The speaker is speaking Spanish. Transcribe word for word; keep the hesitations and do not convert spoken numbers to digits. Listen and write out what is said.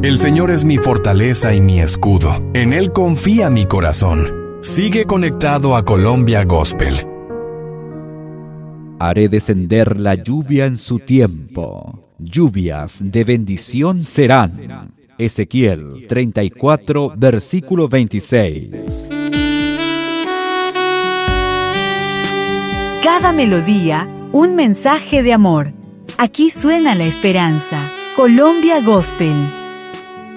El Señor es mi fortaleza y mi escudo. En Él confía mi corazón. Sigue conectado a Colombia Gospel. Haré descender la lluvia en su tiempo. Lluvias de bendición serán. Ezequiel treinta y cuatro, versículo veintiséis. Cada melodía, un mensaje de amor. Aquí suena la esperanza. Colombia Gospel.